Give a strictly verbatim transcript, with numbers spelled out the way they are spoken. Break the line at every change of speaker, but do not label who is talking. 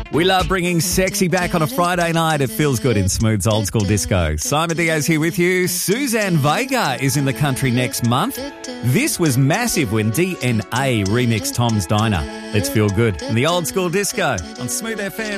We love bringing sexy back on a Friday night. It feels good in Smooth's Old School Disco. Simon Diaz here with you. Suzanne Vega is in the country next month. This was massive when D N A remixed Tom's Diner. Let's feel good in the Old School Disco on Smooth F M.